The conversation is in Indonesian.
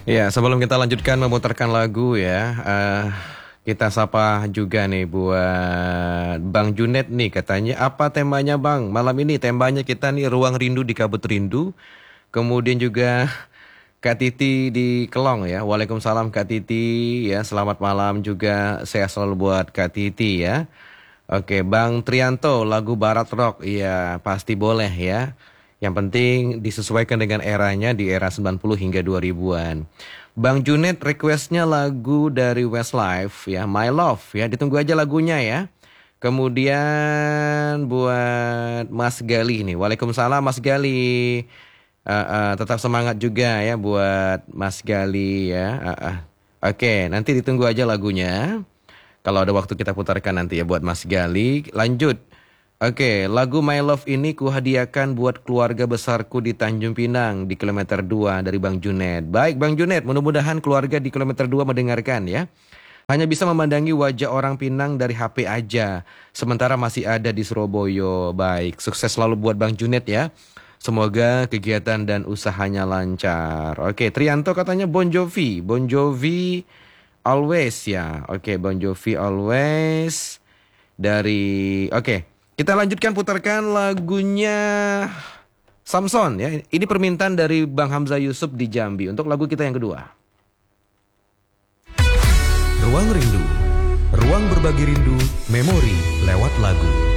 Ya, sebelum kita lanjutkan memutarkan lagu ya, kita sapa juga nih buat Bang Junet nih katanya apa temanya Bang? Malam ini temanya kita nih Ruang Rindu di Kabut Rindu. Kemudian juga Kak Titi di Kelong ya. Waalaikumsalam Kak Titi ya. Selamat malam juga saya selalu buat Kak Titi ya. Oke, Bang Trianto lagu Barat Rock. Iya, pasti boleh ya. Yang penting disesuaikan dengan eranya di era 90 hingga 2000-an. Bang Junet requestnya lagu dari Westlife ya, My Love ya. Ditunggu aja lagunya ya. Kemudian buat Mas Gali nih. Waalaikumsalam Mas Gali. Tetap semangat juga ya buat Mas Gali ya. Oke, nanti ditunggu aja lagunya. Kalau ada waktu kita putarkan nanti ya buat Mas Gali. Lanjut. Oke, lagu My Love ini kuhadiahkan buat keluarga besarku di Tanjung Pinang di kilometer 2 dari Bang Junet. Baik Bang Junet, mudah-mudahan keluarga di kilometer 2 mendengarkan ya. Hanya bisa memandangi wajah orang Pinang dari HP aja. Sementara masih ada di Surabaya. Baik, sukses selalu buat Bang Junet ya. Semoga kegiatan dan usahanya lancar. Oke, Trianto katanya Bon Jovi. Bon Jovi Always ya. Oke, Bon Jovi Always dari kita lanjutkan putarkan lagunya Samson ya. Ini permintaan dari Bang Hamzah Yusuf di Jambi untuk lagu kita yang kedua. Ruang Rindu. Ruang berbagi rindu, memori lewat lagu.